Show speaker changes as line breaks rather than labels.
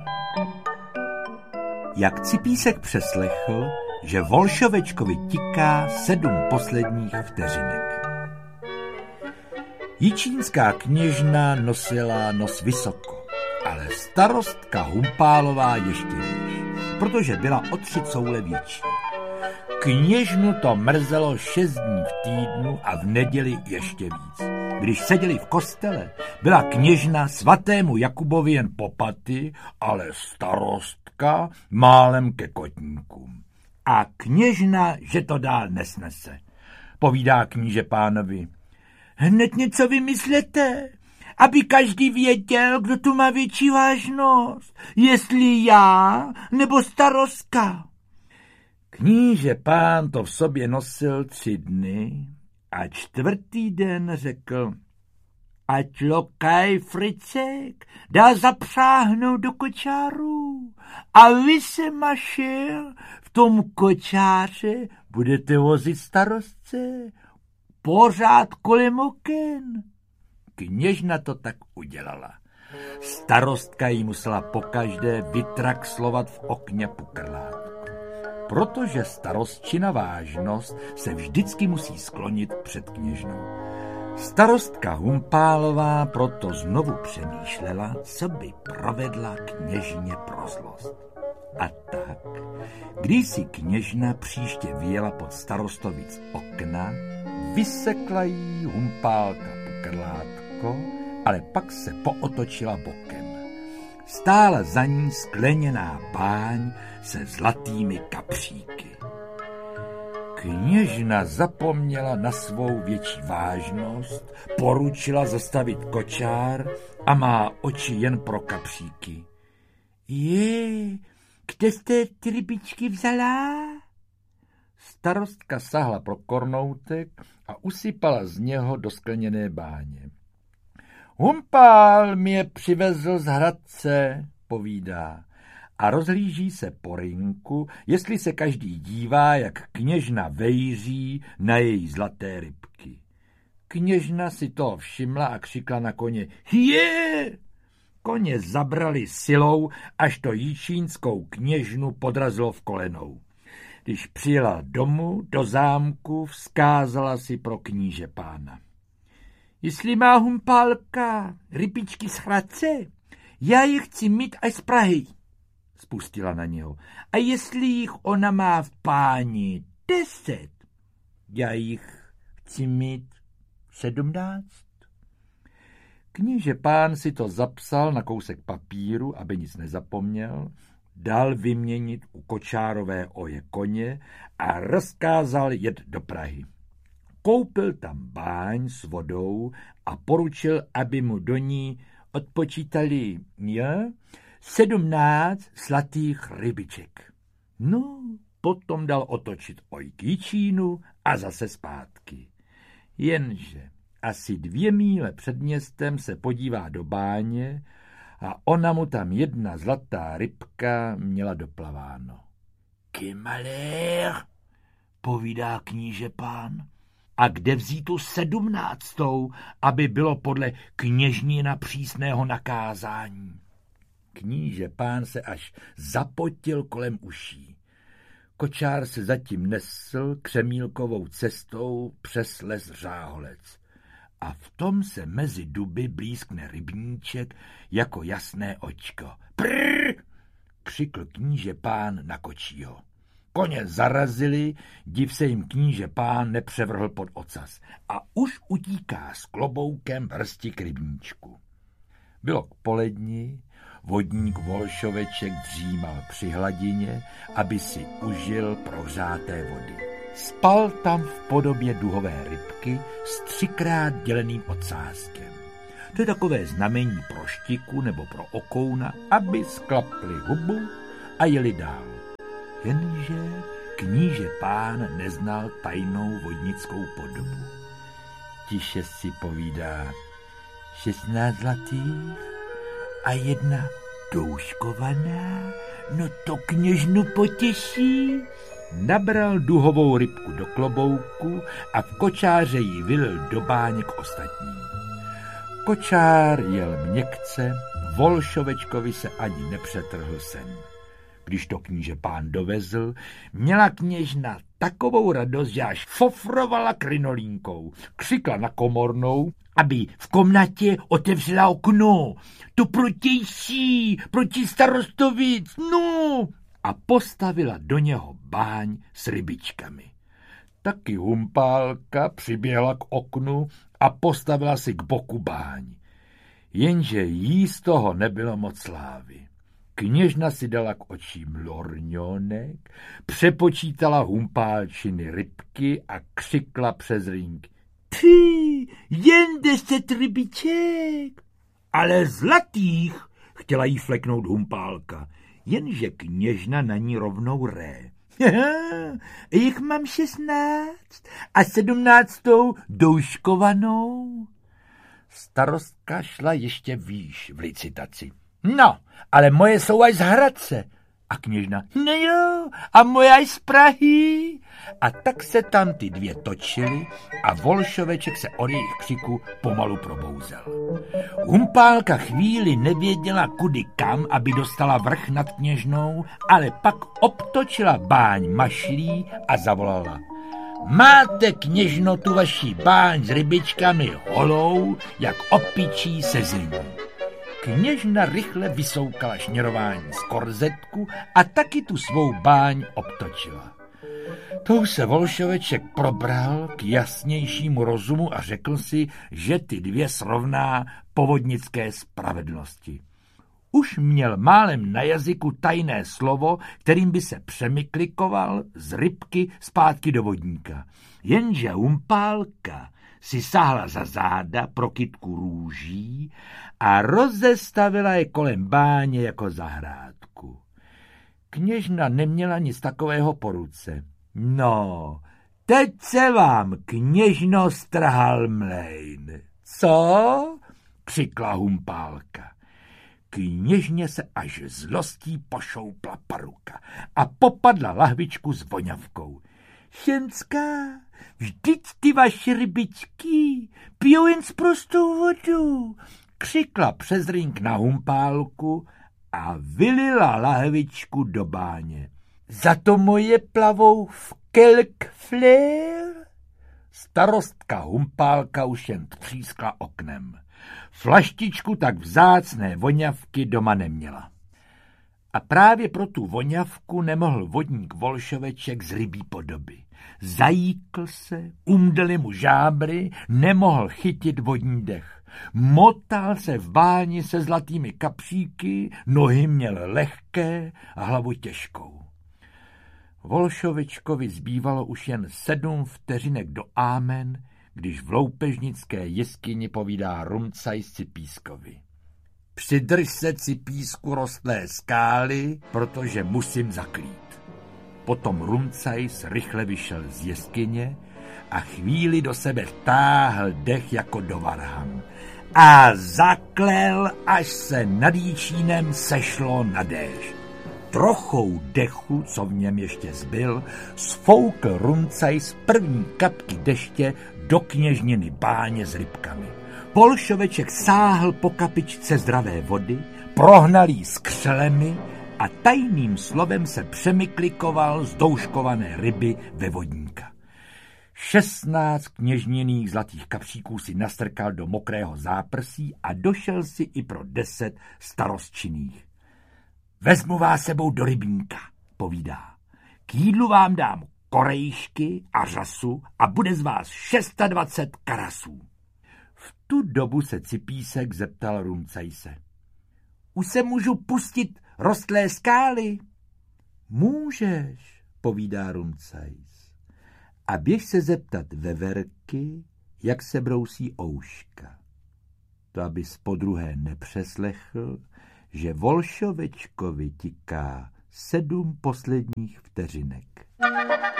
Jak Cipísek přeslechl, že Volšovečkovi tiká 7 posledních vteřinek. Jičínská kněžna nosila nos vysoko, ale starostka Humpálová ještě výš, protože byla o 3 coule větší. Kněžnu to mrzelo 6 dní v týdnu a v neděli ještě víc. Když seděli v kostele, byla kněžna svatému Jakubovi jen po paty, ale starostka málem ke kotníkům. A kněžna, že to dál nesnese. Povídá kníže pánovi: hned něco vymyslete, aby každý věděl, kdo tu má větší vážnost, jestli já nebo starostka. Kníže pán to v sobě nosil 3 dny a 4. den řekl: ať lokaj Fricek dá zapřáhnout do kočáru a vy se, Mašel, v tom kočáře budete vozit starostce pořád kolem oken. Kněžna to tak udělala. Starostka jí musela pokaždé vytraxlovat v okně pukrlátku, protože starostčina vážnost se vždycky musí sklonit před kněžnou. Starostka Humpálová proto znovu přemýšlela, co by provedla kněžně pro zlost. A tak, když si kněžna příště vyjela pod starostovic okna, vysekla jí Humpálka pukrlátko, ale pak se pootočila bokem. Stála za ní skleněná báň se zlatými kapříky. Kněžna zapomněla na svou větší vážnost, poručila zastavit kočár a má oči jen pro kapříky. Kde jste ty rybičky vzala? Starostka sahla pro kornoutek a usypala z něho do skleněné báně. Humpál mě přivezl z Hradce, povídá, a rozhlíží se po rynku, jestli se každý dívá, jak kněžna vejří na její zlaté rybky. Kněžna si toho všimla a křikla na koně: je! Koně zabrali silou, až to jičínskou kněžnu podrazilo v kolenou. Když přijela domů, do zámku, vzkázala si pro kníže pána: jestli má Humpálka rybičky z Hradce, já je chci mít až z Prahy. Spustila na něho. A jestli jich ona má v páni 10, já jich chci mít 17. Kníže pán si to zapsal na kousek papíru, aby nic nezapomněl, dal vyměnit u kočárové oje koně a rozkázal jet do Prahy. Koupil tam báň s vodou a poručil, aby mu do ní odpočítali 17 zlatých rybiček. No, potom dal otočit oj k Jičínu a zase zpátky. Jenže asi 2 míle před městem se podívá do báně a ona mu tam 1 zlatá rybka měla doplaváno. Kymalér, povídá kníže pán. A kde vzít tu 17., aby bylo podle kněžnina přísného nakázání? Kníže pán se až zapotil kolem uší. Kočár se zatím nesl křemílkovou cestou přes les Řáholec. A v tom se mezi duby blízkne rybníček jako jasné očko. Prrr! Křikl kníže pán na kočího. Koně zarazili, div se jim kníže pán nepřevrhl pod ocas a už utíká s kloboukem vrsti k rybníčku. Bylo k poledni, vodník Volšoveček dřímal při hladině, aby si užil prohřáté vody. Spal tam v podobě duhové rybky s 3krát děleným ocáskem. To je takové znamení pro štiku nebo pro okouna, aby sklapli hubu a jeli dál. Jenže kníže pán neznal tajnou vodnickou podobu. Tiše si povídá: 16 zlatých a 1 douškovaná, no to kněžnu potěší. Nabral duhovou rybku do klobouku a v kočáře ji vylil do báně k ostatním. Kočár jel měkce, Volšovečkovi se ani nepřetrhl sen. Když to kníže pán dovezl, měla kněžna takovou radost, že až fofrovala krinolínkou. Křikla na komornou, aby v komnatě otevřela okno. To protější, proti starostovic, no! A postavila do něho báň s rybičkami. Taky Humpálka přiběhla k oknu a postavila si k boku báň. Jenže jí z toho nebylo moc slávy. Kněžna si dala k očím lorňonek, přepočítala Humpálčiny rybky a křikla přes rýnk. Ty, jen 10 rybiček. Ale zlatých, chtěla jí fleknout Humpálka, jenže kněžna na ní rovnou ré. Jich mám 16 a 17. douškovanou. Starostka šla ještě výš v licitaci. No, ale moje jsou až z Hradce. A kněžna, no jo, a moje až z Prahy. A tak se tam ty dvě točily a Volšoveček se od jejich křiku pomalu probouzel. Humpálka chvíli nevěděla kudy kam, aby dostala vrch nad kněžnou, ale pak obtočila báň mašlí a zavolala. Máte, kněžno, tu vaši báň s rybičkami holou, jak opičí se zlí. Kněžna rychle vysoukala šněrování z korzetku a taky tu svou báň obtočila. Tou se Volšoveček probral k jasnějšímu rozumu a řekl si, že ty dvě srovná povodnické spravedlnosti. Už měl málem na jazyku tajné slovo, kterým by se přemiklikoval z rybky zpátky do vodníka. Jenže Humpálka si sáhla za záda pro kytku růží a rozestavila je kolem báně jako zahrádku. Kněžna neměla nic takového po ruce. No, teď se vám, kněžno, strhal mlejn. Co? Křikla Humpálka. Kněžně se až zlostí pošoupla paruka a popadla lahvičku s voňavkou. Ženská, vždyť ty vaše rybičky pijou jen sprostou vodu, křikla přes rýnk na Humpálku a vylila lahvičku do báně. Za to moje plavou v kelkflér? Starostka Humpálka už jen třískla oknem. Flaštičku tak vzácné voňavky doma neměla. A právě pro tu voňavku nemohl vodník Volšoveček z rybí podoby. Zajíkl se, umdly mu žábry, nemohl chytit vodní dech. Motal se v báni se zlatými kapříky, nohy měl lehké a hlavu těžkou. Volšovečkovi zbývalo už jen 7 vteřinek do ámen, když v loupežnické jeskyni povídá Rumcajs Cipískovi. Přidrž se, Cipísku, rostlé skály, protože musím zaklít. Potom Rumcajs rychle vyšel z jeskyně a chvíli do sebe vtáhl dech jako do varhan. A zaklel, až se nad Jíčínem sešlo na déšť. Trochou dechu, co v něm ještě zbyl, sfoukl Rumcajs první kapky deště do kněžniny báně s rybkami. Volšoveček sáhl po kapičce zdravé vody, prohnal jí s křelemi a tajným slovem se přemiklikoval z douškované ryby ve vodníka. 16 kněžněných zlatých kapříků si nastrkal do mokrého záprsí a došel si i pro 10 starostčinných. Vezmu vás sebou do rybníka, povídá. K jídlu vám dám korejšky a řasu a bude z vás 26 karasů. V tu dobu se Cipísek zeptal Rumcajse. Už se můžu pustit rostlé skály? Můžeš, povídá Rumcajs. A běž se zeptat veverky, jak se brousí ouška. To abys podruhé nepřeslechl, že Volšovečkovi tiká 7 posledních vteřinek.